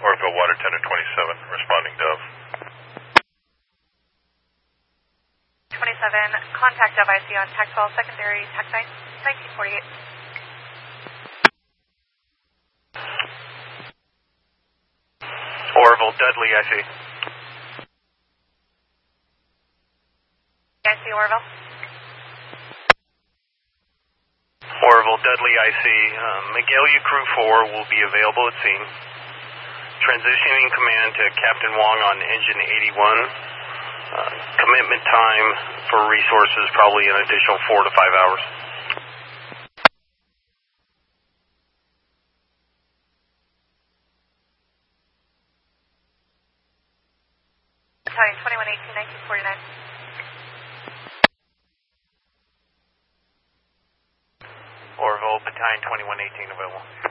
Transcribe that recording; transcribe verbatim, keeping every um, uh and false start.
Orville, Water Tender twenty-seven, responding Dove. twenty-seven, contact Dove I C on Taxwell Secondary, Tax nineteen forty-eight. Orville, Dudley, I C. I C, Orville. Orville, Dudley, I C. Um, Magalia Crew four will be available at scene. Transitioning command to Captain Wong on engine eighty-one. Uh, commitment time for resources probably an additional four to five hours. Battalion twenty-one eighteen, nineteen forty-nine. Orville, Battalion twenty-one eighteen available.